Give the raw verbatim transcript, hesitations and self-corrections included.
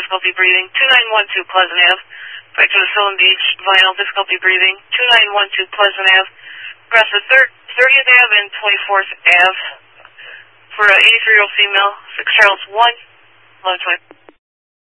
difficulty breathing. two nine one two Pleasant Ave. Back to the Silham Beach, vinyl, difficulty breathing. two nine one two Pleasant Ave. Across the thirtieth Ave and twenty-fourth Ave. For an eighty-three-year-old female, six Charles one, eleven twenty.